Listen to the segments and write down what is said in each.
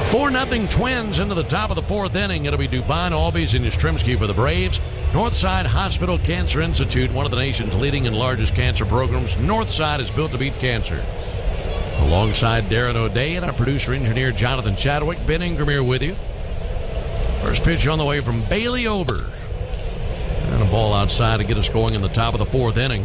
4-0 Twins into the top of the fourth inning. It'll be Dubon, Albies, and Yastrzemski for the Braves. Northside Hospital Cancer Institute, one of the nation's leading and largest cancer programs. Northside is built to beat cancer. Alongside Darren O'Day and our producer-engineer Jonathan Chadwick, Ben Ingram here with you. First pitch on the way from Bailey Ober. And a ball outside to get us going in the top of the fourth inning.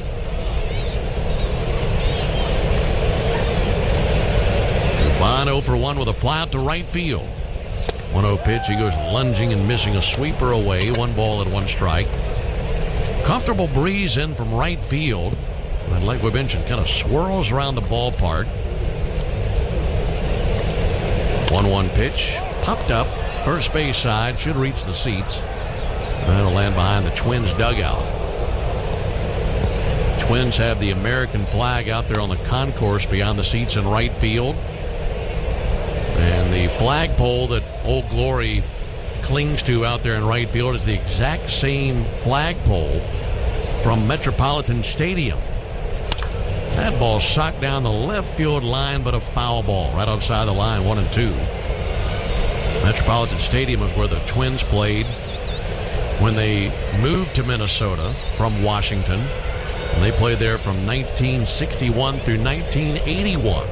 Dubon 0 for 1 with a fly out to right field. 1-0 pitch. He goes lunging and missing a sweeper away. 1 ball and 1 strike. Comfortable breeze in from right field. And like we mentioned, kind of swirls around the ballpark. 1-1 pitch. Popped up. First base side. Should reach the seats. And it'll land behind the Twins dugout. Twins have the American flag out there on the concourse beyond the seats in right field. And the flagpole that Old Glory clings to out there in right field is the exact same flagpole from Metropolitan Stadium. That ball socked down the left field line, but a foul ball right outside the line, 1-2. Metropolitan Stadium is where the Twins played when they moved to Minnesota from Washington. And they played there from 1961 through 1981.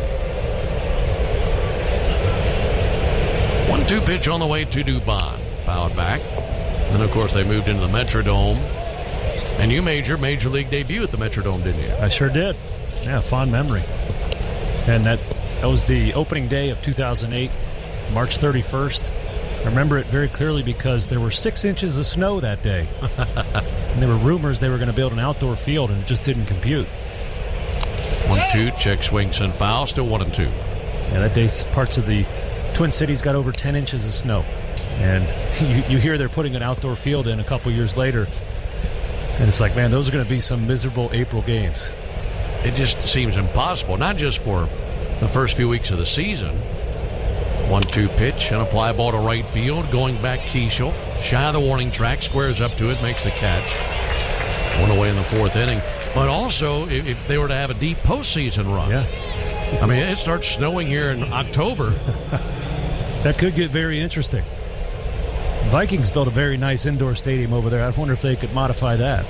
1-2 pitch on the way to Dubon. Fouled back. And, of course, they moved into the Metrodome. And you made your Major League debut at the Metrodome, didn't you? I sure did. Yeah, fond memory. And that was the opening day of 2008, March 31st. I remember it very clearly because there were 6 inches of snow that day. And there were rumors they were going to build an outdoor field, and it just didn't compute. 1-2, check, swings, and foul. Still 1-2. Yeah, that day parts of the Twin Cities got over 10 inches of snow. And you hear they're putting an outdoor field in a couple years later. And it's like, man, those are going to be some miserable April games. It just seems impossible, not just for the first few weeks of the season. 1-2 pitch and a fly ball to right field. Going back, Keishel. Shy of the warning track. Squares up to it. Makes the catch. 1 away in the fourth inning. But also, if they were to have a deep postseason run. Yeah. I mean, it starts snowing here in October. That could get very interesting. Vikings built a very nice indoor stadium over there. I wonder if they could modify that.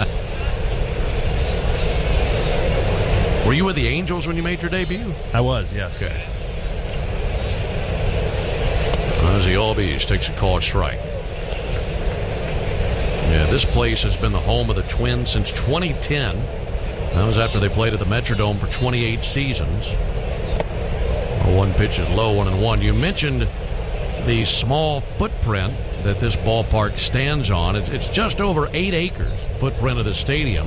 Were you with the Angels when you made your debut? I was, yes. Okay. Ozzie Albies takes a called strike. Yeah, this place has been the home of the Twins since 2010. That was after they played at the Metrodome for 28 seasons. 1 pitch is low, 1-1. You mentioned the small footprint that this ballpark stands on. It's just over 8 acres, footprint of the stadium.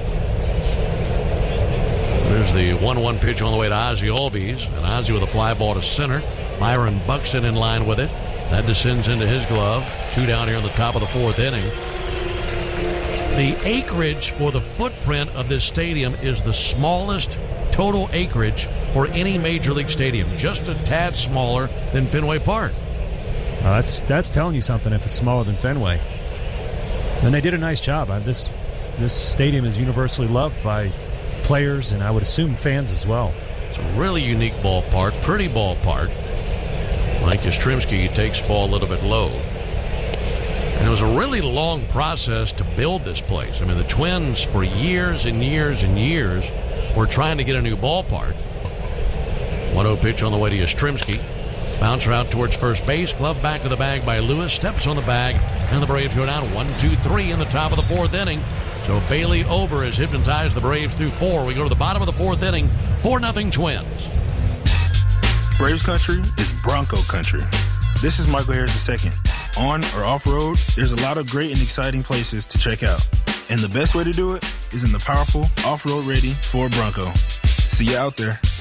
There's the 1-1 pitch on the way to Ozzie Albies. And Ozzie with a fly ball to center. Myron Buxton in line with it. That descends into his glove. 2 down here in the top of the fourth inning. The acreage for the footprint of this stadium is the smallest total acreage for any Major League stadium. Just a tad smaller than Fenway Park. That's telling you something if it's smaller than Fenway. And they did a nice job. This stadium is universally loved by players and I would assume fans as well. It's a really unique ballpark, pretty ballpark. Mike Yastrzemski takes the ball a little bit low. And it was a really long process to build this place. I mean, the Twins for years and years and years were trying to get a new ballpark. 1-0 pitch on the way to Yastrzemski. Bouncer out towards first base. Glove back to the bag by Lewis. Steps on the bag. And the Braves go down 1-2-3 in the top of the fourth inning. So Bailey Ober has hypnotized the Braves through 4. We go to the bottom of the fourth inning. 4-0 Twins. Braves country is Bronco country. This is Michael Harris II. On or off-road, there's a lot of great and exciting places to check out. And the best way to do it is in the powerful, off-road ready Ford Bronco. See you out there.